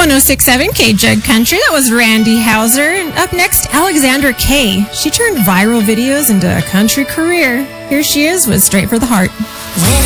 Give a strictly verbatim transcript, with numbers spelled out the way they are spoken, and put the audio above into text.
one oh six point seven K Jug Country. That was Randy Houser. And up next, Alexandra Kay. She turned viral videos into a country career. Here she is with Straight for the Heart.